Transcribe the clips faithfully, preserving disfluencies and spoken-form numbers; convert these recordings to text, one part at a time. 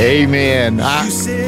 Amen. I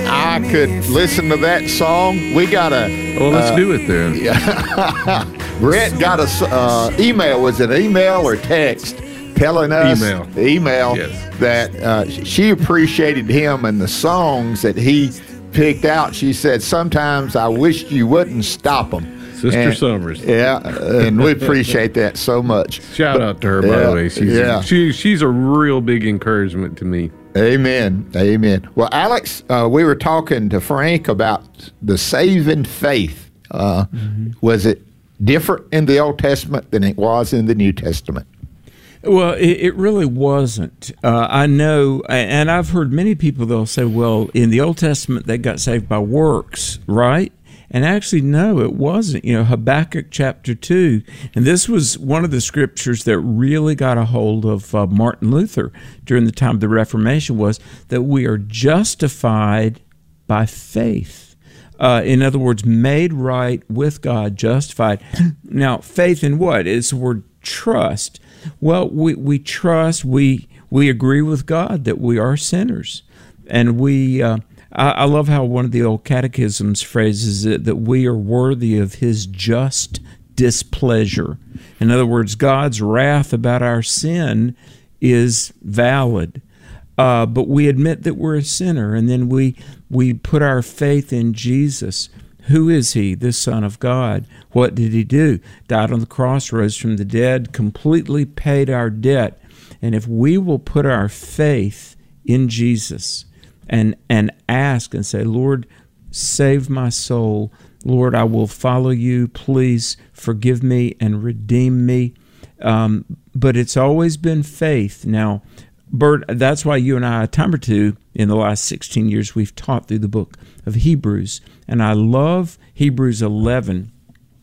I could listen to that song. We got a. Well, let's uh, do it then. Yeah. Brett got a uh, email. Was it email or text? Telling us email, email yes. that uh, she appreciated him and the songs that he picked out. She said, "Sometimes I wished you wouldn't stop them." Sister and, Summers. Yeah, and we appreciate that so much. Shout out to her, by yeah, the way. She's, yeah. she, she's a real big encouragement to me. Amen. Amen. Well, Alex, uh, we were talking to Frank about the saving faith. Uh, mm-hmm. Was it different in the Old Testament than it was in the New Testament? Well, it, it really wasn't. Uh, I know, and I've heard many people, they'll say, well, in the Old Testament, they got saved by works, right? And actually, no, it wasn't. You know, Habakkuk chapter two, and this was one of the scriptures that really got a hold of uh, Martin Luther during the time of the Reformation, was that we are justified by faith. Uh, in other words, made right with God, justified. Now, faith in what? It's the word trust. Well, we, we trust, we we agree with God that we are sinners, and we... Uh, I love how one of the old catechisms phrases it, that we are worthy of his just displeasure. In other words, God's wrath about our sin is valid. Uh, but we admit that we're a sinner, and then we we put our faith in Jesus. Who is he? The Son of God. What did he do? Died on the cross, rose from the dead, completely paid our debt. And if we will put our faith in Jesus and and ask and say, Lord, save my soul. Lord, I will follow you. Please forgive me and redeem me. Um, but it's always been faith. Now, Bert, that's why you and I, a time or two in the last sixteen years, we've taught through the book of Hebrews. And I love Hebrews eleven.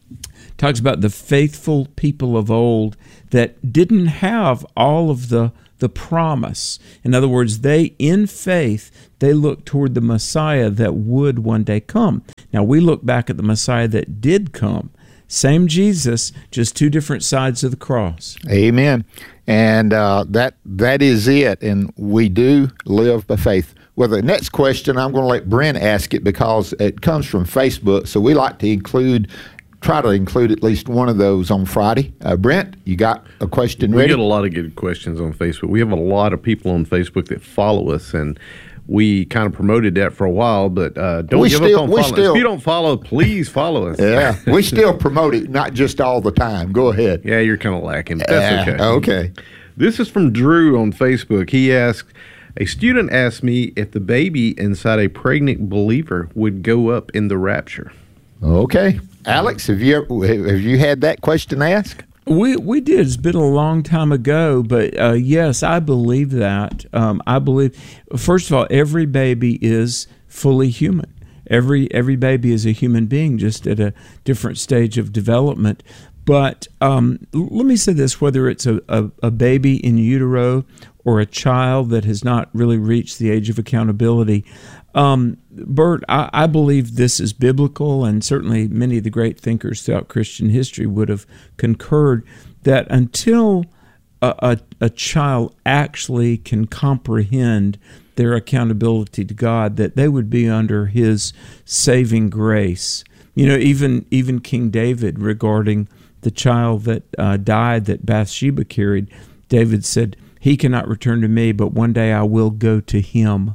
It talks about the faithful people of old that didn't have all of the the promise. In other words, they, in faith, they looked toward the Messiah that would one day come. Now, we look back at the Messiah that did come. Same Jesus, just two different sides of the cross. Amen. And uh, that that is it. And we do live by faith. Well, the next question, I'm going to let Brent ask it because it comes from Facebook. So we like to include try to include at least one of those on Friday. Uh, Brent, you got a question ready? We get a lot of good questions on Facebook. We have a lot of people on Facebook that follow us, and we kind of promoted that for a while, but uh, don't we give still, up on following. Still, if you don't follow, please follow us. Yeah, we still promote it, not just all the time. Go ahead. Yeah, you're kind of lacking, but that's uh, okay. Okay. This is from Drew on Facebook. He asked, a student asked me if the baby inside a pregnant believer would go up in the rapture. Okay. Alex, have you ever, have you had that question asked? We we did. It's been a long time ago, but uh, yes, I believe that. Um, I believe, first of all, every baby is fully human. Every every baby is a human being, just at a different stage of development. But um, let me say this, whether it's a, a, a baby in utero or a child that has not really reached the age of accountability, um, Bert, I, I believe this is biblical, and certainly many of the great thinkers throughout Christian history would have concurred that until a, a, a child actually can comprehend their accountability to God, that they would be under his saving grace. You know, even even King David, regarding the child that uh, died that Bathsheba carried, David said, he cannot return to me, but one day I will go to him,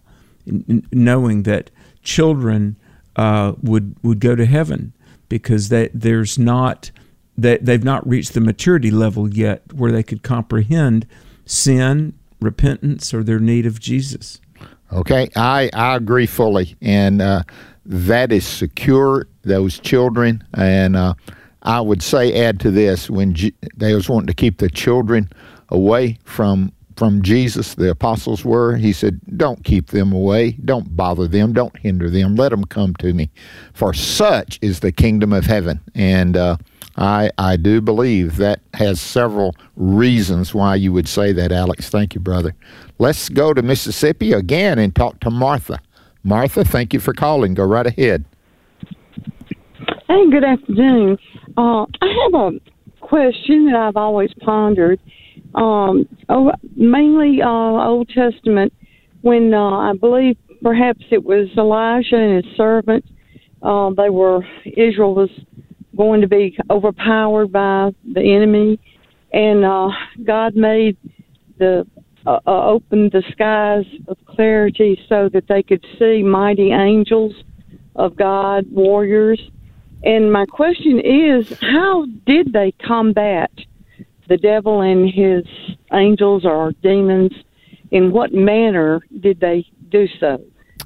knowing that children uh, would would go to heaven because they, there's not they, they've not reached the maturity level yet where they could comprehend sin, repentance, or their need of Jesus. Okay, I, I agree fully, and uh, that is secure, those children, and uh, I would say add to this, when G- they was wanting to keep the children away from from Jesus, the apostles were, he said, don't keep them away, don't bother them, don't hinder them, let them come to me, for such is the kingdom of heaven. And uh, I I do believe that has several reasons why you would say that, Alex. Thank you, brother. Let's go to Mississippi again and talk to Martha. Martha, thank you for calling. Go right ahead. Hey, good afternoon. Uh, I have a question that I've always pondered. Um, oh, mainly uh, Old Testament, when uh, I believe perhaps it was Elijah and his servant. Uh, they were Israel was going to be overpowered by the enemy, and uh, God made the uh, uh, opened the skies of clarity so that they could see mighty angels of God, warriors. And my question is, how did they combat the devil and his angels or demons? In what manner did they do so?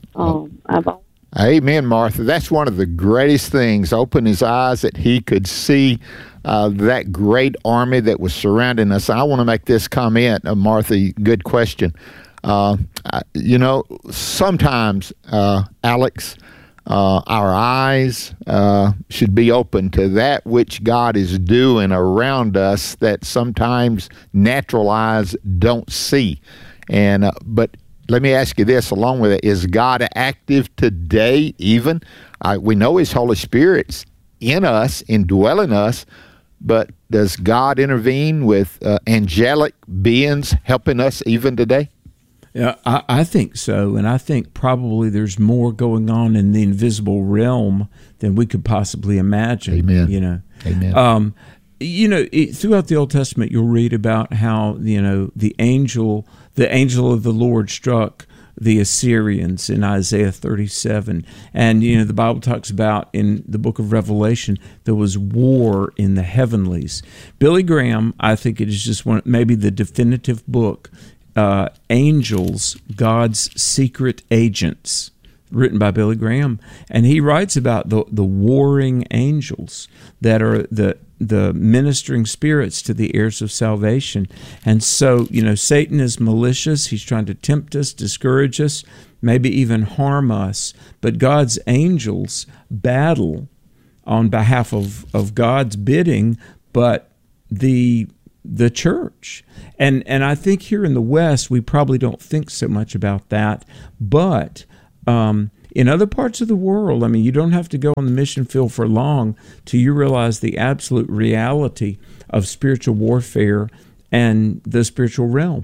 Um, I've Amen, Martha. That's one of the greatest things. Open his eyes that he could see uh, that great army that was surrounding us. I want to make this comment, uh, Martha. Good question. Uh, you know, sometimes, uh, Alex, uh, our eyes uh, should be open to that which God is doing around us that sometimes natural eyes don't see. And uh, but let me ask you this, along with it, is God active today even? Uh, we know his Holy Spirit's in us, indwelling us, but does God intervene with uh, angelic beings helping us even today? Yeah, I, I think so, and I think probably there's more going on in the invisible realm than we could possibly imagine. Amen. You know, Amen. Um, you know, it, throughout the Old Testament, you'll read about how you know the angel, the angel of the Lord struck the Assyrians in Isaiah thirty-seven, and you know the Bible talks about in the book of Revelation there was war in the heavenlies. Billy Graham, I think it is just one, maybe the definitive book. Uh, Angels, God's Secret Agents, written by Billy Graham, and he writes about the the warring angels that are the the ministering spirits to the heirs of salvation. And so, you know, Satan is malicious. He's trying to tempt us, discourage us, maybe even harm us. But God's angels battle on behalf of, of God's bidding, but the the church. And and I think here in the West, we probably don't think so much about that. But um, in other parts of the world, I mean, you don't have to go on the mission field for long till you realize the absolute reality of spiritual warfare and the spiritual realm.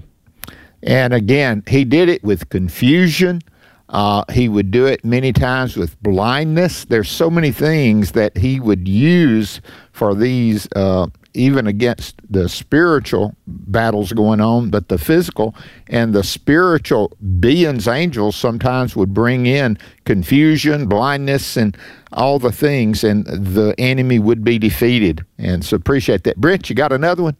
And again, he did it with confusion. Uh, he would do it many times with blindness. There's so many things that he would use for these, uh, even against the spiritual battles going on, but the physical and the spiritual beings, angels, sometimes would bring in confusion, blindness, and all the things, and the enemy would be defeated. And so appreciate that. Brent, you got another one?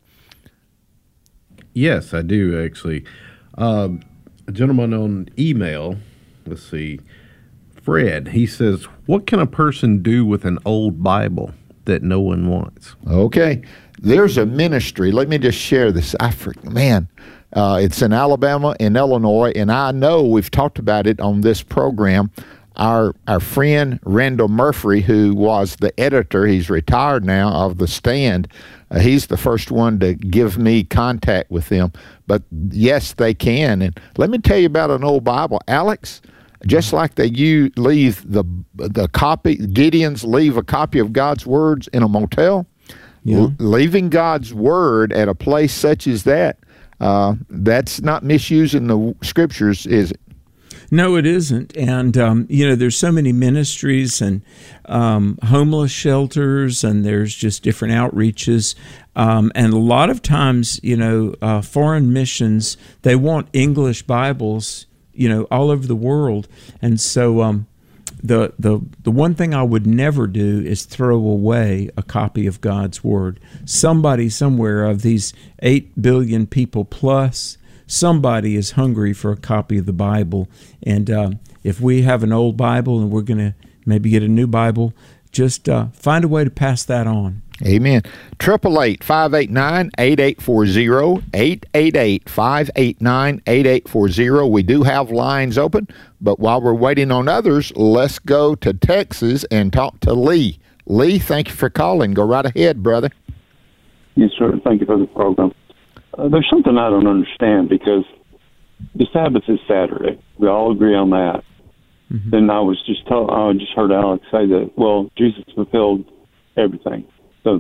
Yes, I do, actually. Um, a gentleman on email, let's see, Fred, he says, what can a person do with an old Bible that no one wants? Okay. There's a ministry. Let me just share this. I forget, man, uh, it's in Alabama, in Illinois, and I know we've talked about it on this program. Our our friend Randall Murphy, who was the editor, he's retired now, of The Stand, uh, he's the first one to give me contact with them. But yes, they can. And let me tell you about an old Bible. Alex, just like they you leave the the copy, Gideons leave a copy of God's words in a motel, yeah. L- leaving God's word at a place such as that, uh, that's not misusing the scriptures, is it? No, it isn't. And, um, you know, there's so many ministries and um, homeless shelters, and there's just different outreaches. Um, and a lot of times, you know, uh, foreign missions, they want English Bibles, you know, all over the world. And so um, the, the, the one thing I would never do is throw away a copy of God's Word. Somebody somewhere of these eight billion people plus, somebody is hungry for a copy of the Bible. And uh, if we have an old Bible and we're going to maybe get a new Bible, just uh, find a way to pass that on. Amen. Triple eight five eight nine eight eight four zero, eight eight eight five eight nine eight eight four zero. We do have lines open, but while we're waiting on others, let's go to Texas and talk to Lee. Lee, thank you for calling. Go right ahead, brother. Yes, sir. Thank you for the program. Uh, there's something I don't understand, because the Sabbath is Saturday. We all agree on that. Mm-hmm. Then I was just told, I just heard Alex say that, well, Jesus fulfilled everything. So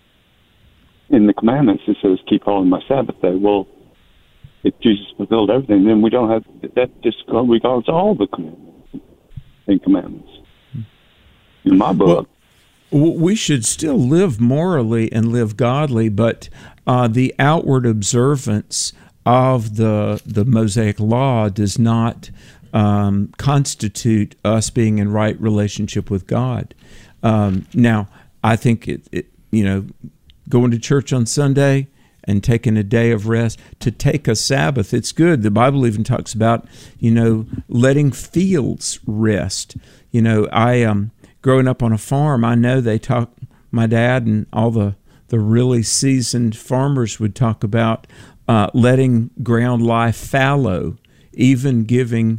in the commandments, it says, keep holy my Sabbath day. Well, if Jesus fulfilled everything, then we don't have, that disregards all the commandments. Ten Commandments. In my book. Well, we should still live morally and live godly, but uh, the outward observance of the the Mosaic Law does not um, constitute us being in right relationship with God. Um, now, I think it, it, you know, going to church on Sunday and taking a day of rest, to take a Sabbath, it's good. The Bible even talks about, you know, letting fields rest. You know, I um, growing up on a farm, I know they talk. My dad and all the the really seasoned farmers would talk about uh, letting ground lie fallow, even giving,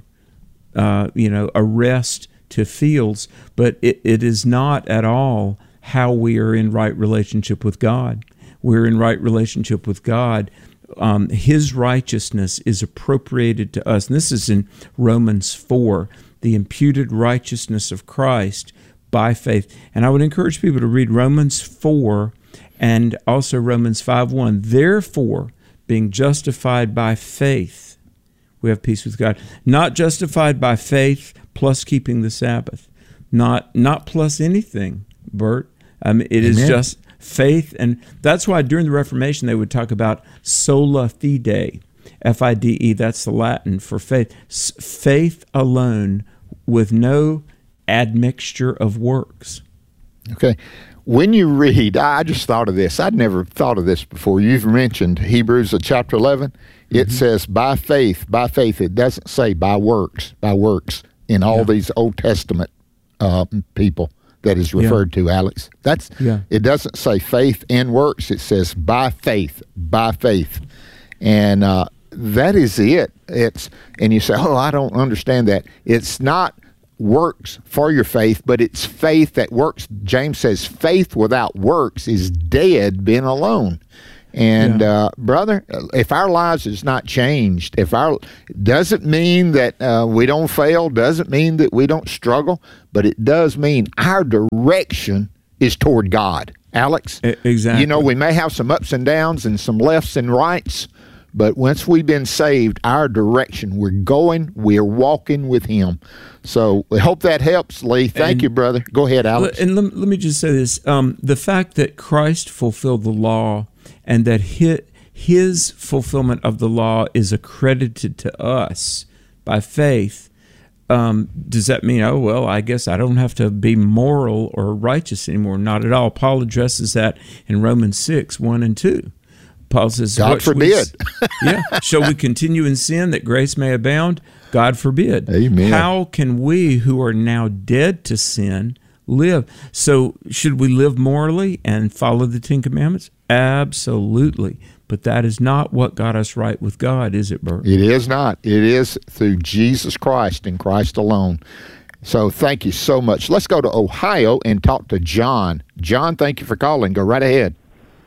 uh, you know, a rest to fields. But it, it is not at all how we are in right relationship with God. We're in right relationship with God. Um, His righteousness is appropriated to us. And this is in Romans four, the imputed righteousness of Christ by faith. And I would encourage people to read Romans four and also Romans five one. Therefore, being justified by faith, we have peace with God. Not justified by faith plus keeping the Sabbath. Not not plus anything, Bert. Um, it Amen. Is just faith. And that's why during the Reformation they would talk about sola fide, F I D E, that's the Latin for faith. S- faith alone with no admixture of works. Okay. When you read, I just thought of this. I'd never thought of this before. You've mentioned Hebrews chapter eleven. It mm-hmm. says by faith, by faith. It doesn't say by works, by works in all yeah. these Old Testament uh, people that is referred yeah. to, Alex. That's yeah. It doesn't say faith and works. It says by faith, by faith. And uh, that is it. It's and you say, oh, I don't understand that. It's not works for your faith, but it's faith that works. James says faith without works is dead being alone. And yeah. uh, brother, if our lives is not changed, if our doesn't mean that uh, we don't fail, doesn't mean that we don't struggle, but it does mean our direction is toward God. Alex, exactly. You know, we may have some ups and downs and some lefts and rights, but once we've been saved, our direction, we're going, we're walking with Him. So we hope that helps, Lee. Thank and, you, brother. Go ahead, Alex. And let, let me just say this. Um, the fact that Christ fulfilled the law and that his, his fulfillment of the law is accredited to us by faith, um, does that mean, oh, well, I guess I don't have to be moral or righteous anymore? Not at all. Paul addresses that in Romans six, one and two. Paul says, God forbid. We, yeah. Shall we continue in sin that grace may abound? God forbid. Amen. How can we who are now dead to sin live? So should we live morally and follow the Ten Commandments? Absolutely. But that is not what got us right with God, is it, Bert? It is not. It is through Jesus Christ and Christ alone. So thank you so much. Let's go to Ohio and talk to John. John, thank you for calling. Go right ahead.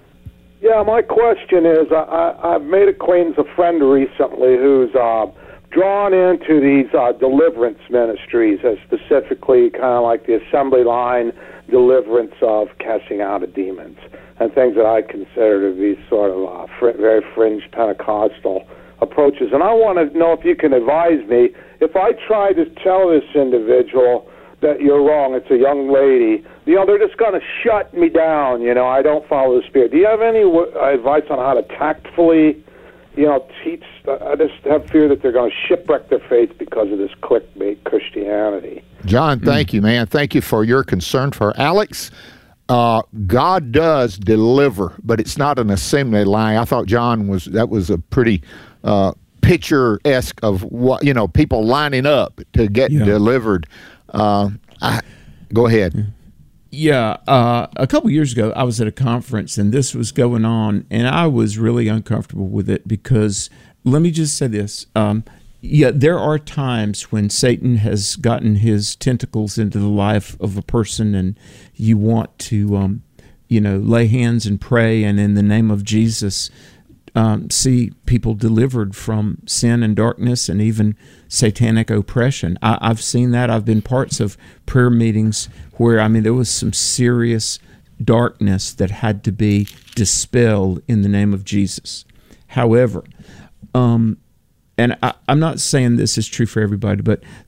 Yeah, my question is, I, I've made acquaintance, a friend recently who's uh, drawn into these uh, deliverance ministries, uh, specifically kind of like the assembly line deliverance of casting out of demons, and things that I consider to be sort of uh, fr- very fringe Pentecostal approaches. And I want to know if you can advise me, if I try to tell this individual that you're wrong, it's a young lady, you know, they're just going to shut me down, you know, I don't follow the Spirit. Do you have any w- advice on how to tactfully, you know, teach? I just have fear that they're going to shipwreck their faith because of this clickbait Christianity. John, thank mm. you, man. Thank you for your concern for Alex. Uh, God does deliver, but it's not an assembly line. I thought John was, that was a pretty uh, picturesque of what, you know, people lining up to get yeah. delivered. Uh, I, go ahead. Yeah, uh, a couple years ago, I was at a conference, and this was going on, and I was really uncomfortable with it because, let me just say this. Um, yeah, there are times when Satan has gotten his tentacles into the life of a person, and you want to, um, you know, lay hands and pray, and in the name of Jesus, Um, see people delivered from sin and darkness and even satanic oppression. I, I've seen that. I've been parts of prayer meetings where, I mean, there was some serious darkness that had to be dispelled in the name of Jesus. However, um, and I, I'm not saying this is true for everybody, but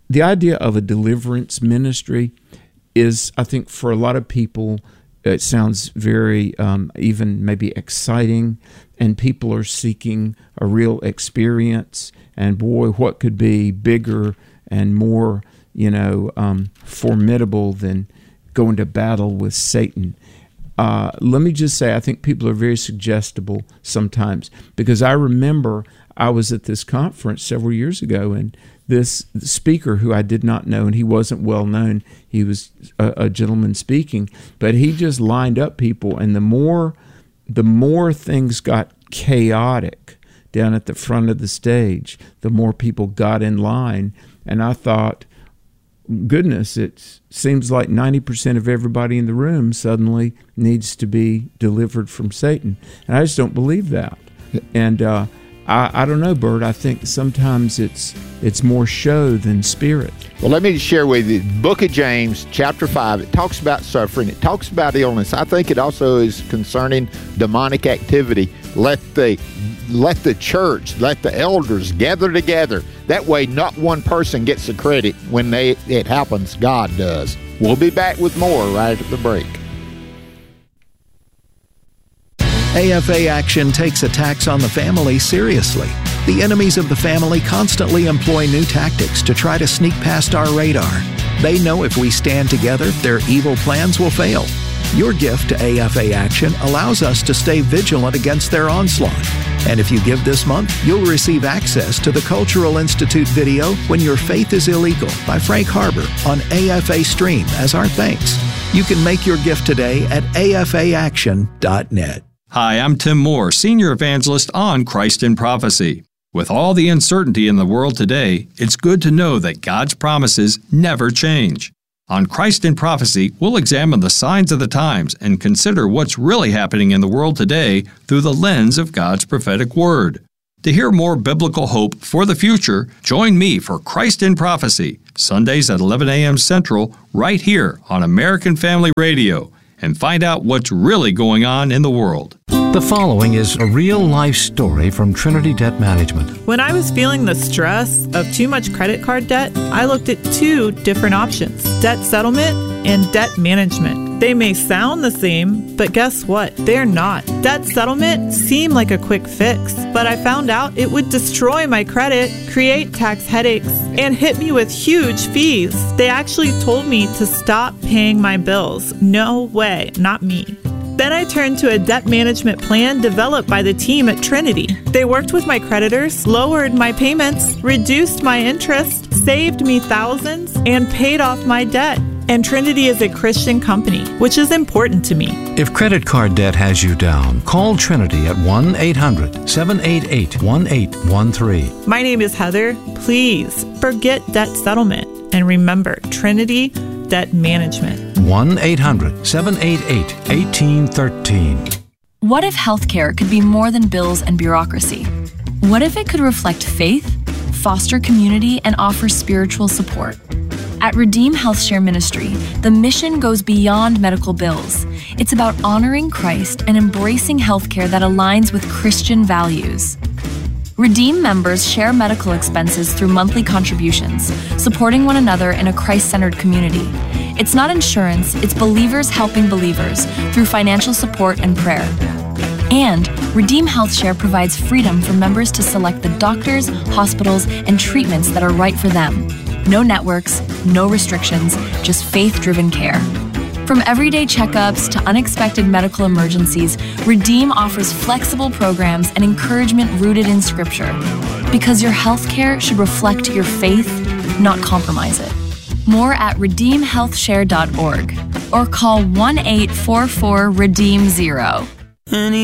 the idea of a deliverance ministry is, I think, for a lot of people, it sounds very um, even maybe exciting, and people are seeking a real experience. And boy, what could be bigger and more, you know, um, formidable than going to battle with Satan? Uh, let me just say, I think people are very suggestible sometimes, because I remember I was at this conference several years ago, and this speaker who I did not know, and he wasn't well known, he was a, a gentleman speaking, but he just lined up people, and the more the more things got chaotic down at the front of the stage, the more people got in line. And I thought, goodness, it seems like ninety percent of everybody in the room suddenly needs to be delivered from Satan. And I just don't believe that. And uh, I, I don't know, Bert, I think sometimes it's it's more show than spirit. Well, let me share with you, the book of James, chapter five, it talks about suffering, it talks about illness. I think it also is concerning demonic activity. Let the let the church, let the elders gather together. That way, not one person gets the credit when they it happens. God does. We'll be back with more right at the break. A F A Action takes attacks on the family seriously. The enemies of the family constantly employ new tactics to try to sneak past our radar. They know if we stand together, their evil plans will fail. Your gift to A F A Action allows us to stay vigilant against their onslaught. And if you give this month, you'll receive access to the Cultural Institute video, When Your Faith is Illegal, by Frank Harbor on A F A Stream as our thanks. You can make your gift today at A F A action dot net. Hi, I'm Tim Moore, Senior Evangelist on Christ in Prophecy. With all the uncertainty in the world today, it's good to know that God's promises never change. On Christ in Prophecy, we'll examine the signs of the times and consider what's really happening in the world today through the lens of God's prophetic word. To hear more biblical hope for the future, join me for Christ in Prophecy, Sundays at eleven a.m. Central, right here on American Family Radio, and find out what's really going on in the world. The following is a real-life story from Trinity Debt Management. When I was feeling the stress of too much credit card debt, I looked at two different options: debt settlement and debt management. They may sound the same, but guess what? They're not. Debt settlement seemed like a quick fix, but I found out it would destroy my credit, create tax headaches, and hit me with huge fees. They actually told me to stop paying my bills. No way, not me. Then I turned to a debt management plan developed by the team at Trinity. They worked with my creditors, lowered my payments, reduced my interest, saved me thousands, and paid off my debt. And Trinity is a Christian company, which is important to me. If credit card debt has you down, call Trinity at one eight hundred seven eight eight one eight one three. My name is Heather. Please forget debt settlement and remember Trinity Debt Management. one eight hundred seven eight eight one eight one three. What if healthcare could be more than bills and bureaucracy? What if it could reflect faith, foster community, and offer spiritual support? At Redeem HealthShare Ministry, the mission goes beyond medical bills. It's about honoring Christ and embracing healthcare that aligns with Christian values. Redeem members share medical expenses through monthly contributions, supporting one another in a Christ-centered community. It's not insurance, it's believers helping believers through financial support and prayer. And Redeem HealthShare provides freedom for members to select the doctors, hospitals, and treatments that are right for them. No networks, no restrictions, just faith-driven care. From everyday checkups to unexpected medical emergencies, Redeem offers flexible programs and encouragement rooted in Scripture. Because your health care should reflect your faith, not compromise it. More at redeem health share dot org or call one eight four four redeem zero.